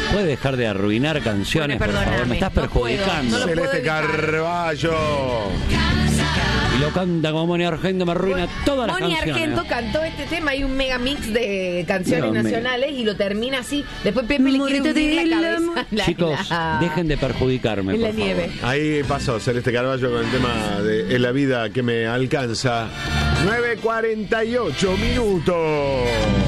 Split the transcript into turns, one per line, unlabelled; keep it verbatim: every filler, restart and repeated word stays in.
¿Puede dejar de arruinar canciones,
Bueno,
por favor?
perdóname,
Me estás
no puedo,
perjudicando.
no lo puedo
Celeste
evitar.
Carballo.
Y lo canta como Moni Argento, me arruina todas las
Moni
canciones.
Argento cantó este tema, hay un mega mix de canciones
No, me-
nacionales y lo termina así. Después Pepe le quiere
Morita
hundir
de
la
la
cabeza.
mo-
en la-
Chicos,
la-
dejen de perjudicarme,
en la
por favor.
nieve.
Ahí pasó Celeste Carballo con el tema de En la vida que me alcanza. nueve cuarenta y ocho minutos.